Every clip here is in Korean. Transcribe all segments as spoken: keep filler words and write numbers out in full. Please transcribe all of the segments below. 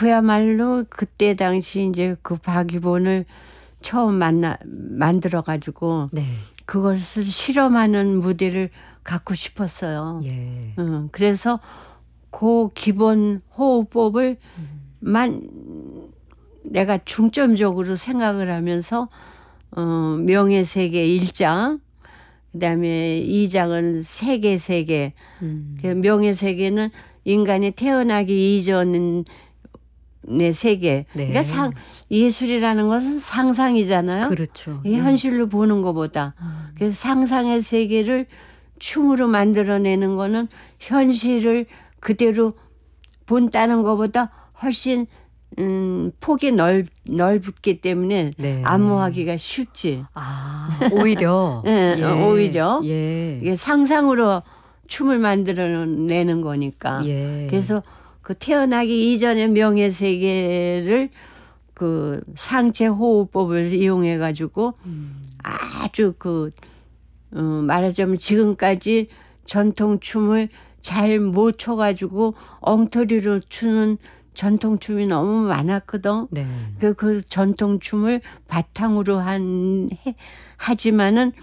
그야말로 그때 당시 이제 그 박이본을 처음 만나 만들어 가지고 네. 그것을 실험하는 무대를 갖고 싶었어요. 예. 음, 그래서 그 기본 호흡법을 만 내가 중점적으로 생각을 하면서 어, 명예세계 일 장, 그다음에 이 장은 세계세계. 음. 그 명예세계는 인간이 태어나기 이전의 세계. 네. 그러니까 상, 예술이라는 것은 상상이잖아요. 그렇죠. 이 현실로 보는 것보다. 음. 그래서 상상의 세계를 춤으로 만들어내는 거는 현실을 그대로 본다는 것보다 훨씬 음, 폭이 넓, 넓기 때문에 네. 안무하기가 쉽지. 아, 오히려. 네, 예. 오히려. 예. 이게 상상으로 춤을 만들어내는 거니까. 예. 그래서 그 태어나기 이전의 명예세계를 그 상체 호흡법을 이용해 가지고 음. 아주 그 어, 말하자면 지금까지 전통 춤을 잘 못 춰가지고 엉터리로 추는 전통 춤이 너무 많았거든. 네. 그, 그 전통 춤을 바탕으로 한 해, 하지만은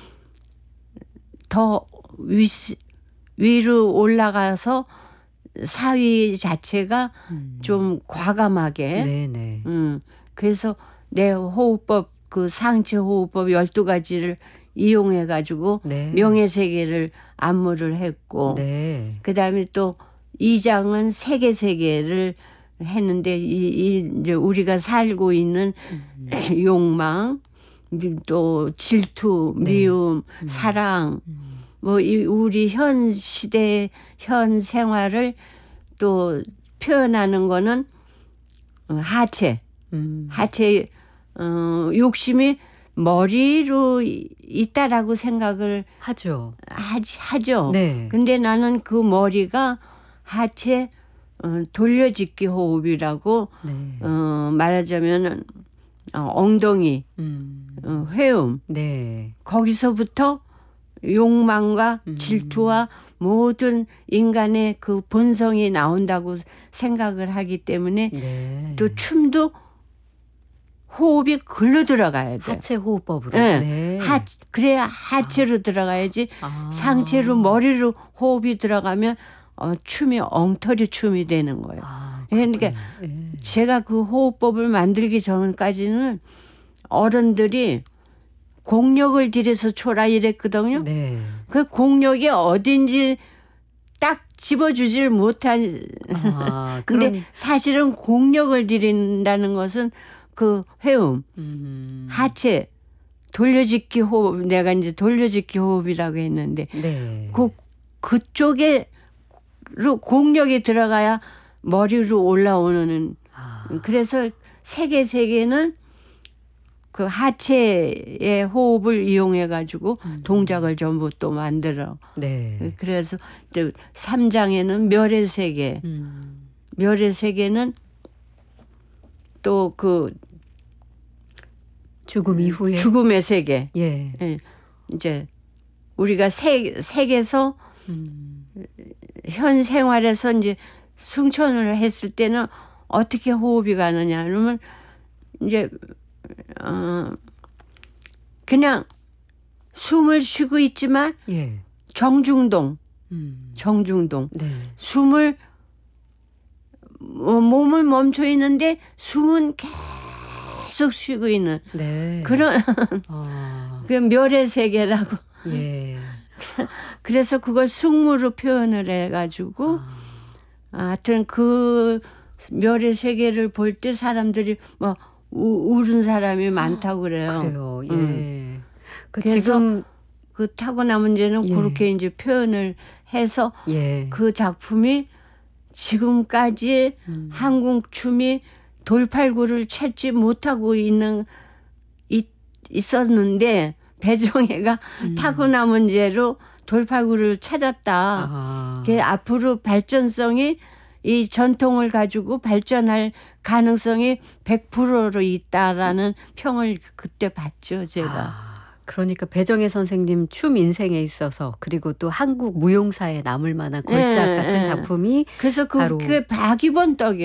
더 위, 위로 올라가서 사위 자체가 음. 좀 과감하게. 네네. 음, 그래서 내 호흡법 그 상체 호흡법 열두 가지를 이용해 가지고 네. 명예세계를 안무를 했고 네. 그다음에 또 이 장은 세계세계를 했는데 이, 이 이제 우리가 살고 있는 음. 욕망 또 질투, 네. 미움, 음. 사랑 음. 뭐 이 우리 현 시대 현 생활을 또 표현하는 거는 하체. 음. 하체 어, 욕심이 머리로 있다라고 생각을 하죠. 하지, 하죠. 네. 근데 나는 그 머리가 하체 어, 돌려짓기 호흡이라고 네. 어, 말하자면 어, 엉덩이 음. 어, 회음 네. 거기서부터 욕망과 음. 질투와 모든 인간의 그 본성이 나온다고 생각을 하기 때문에 네. 또 춤도 호흡이 글로 들어가야 돼. 하체 호흡법으로. 네. 네. 하, 그래야 하체로 들어가야지 아. 상체로 머리로 호흡이 들어가면 어, 춤이 엉터리 춤이 되는 거예요. 아, 그러니까 예. 제가 그 호흡법을 만들기 전까지는 어른들이 공력을 들여서 춰라 이랬거든요. 네. 그 공력이 어딘지 딱 집어주질 못한. 아, 근데 그러니- 사실은 공력을 들인다는 것은 그 회음, 음. 하체, 돌려짓기 호흡, 내가 이제 돌려짓기 호흡이라고 했는데 네. 그 그쪽에로 공력이 들어가야 머리로 올라오는. 아. 그래서 세계 세계는 그 하체의 호흡을 이용해 가지고 음. 동작을 전부 또 만들어. 네. 그래서 이제 삼 장에는 멸의 세계, 음. 멸의 세계는 또 그 죽음 이후에. 죽음의 세계. 예. 예. 이제 우리가 세, 색에서 음. 현 생활에서 이제 승천을 했을 때는 어떻게 호흡이 가느냐 그러면 이제 어 그냥 숨을 쉬고 있지만 예. 정중동, 음. 정중동. 네. 숨을 어, 몸을 멈춰 있는데 숨은 계속 쉬고 있는 네. 그런 아. 그 멸의 세계라고. 예. 그래서 그걸 승무로 표현을 해가지고 아. 하여튼 그 멸의 세계를 볼 때 사람들이 뭐 우, 울은 사람이 많다고 그래요. 그래요. 예. 음. 그 그래서 지금 그 타고난 문제는 예. 그렇게 이제 표현을 해서 예. 그 작품이 지금까지 음. 한국 춤이 돌팔구를 찾지 못하고 있는 있, 있었는데 배종애가 음. 타고난 문제로 돌팔구를 찾았다. 아. 그 앞으로 발전성이 이 전통을 가지고 발전할 가능성이 백 퍼센트로 있다라는 평을 그때 받죠, 제가. 아, 그러니까 배정혜 선생님 춤 인생에 있어서 그리고 또 한국 무용사에 남을 만한 걸작 예, 같은 예. 작품이 그래서 그, 바로 그게 박이번 떡이에요.